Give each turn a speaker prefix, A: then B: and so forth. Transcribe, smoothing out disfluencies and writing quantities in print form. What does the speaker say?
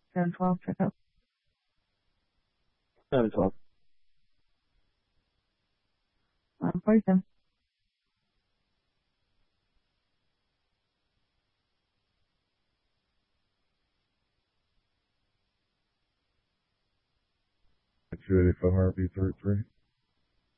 A: 712 pickup.
B: 712.
A: 47.
C: Actually, 85 RB 33.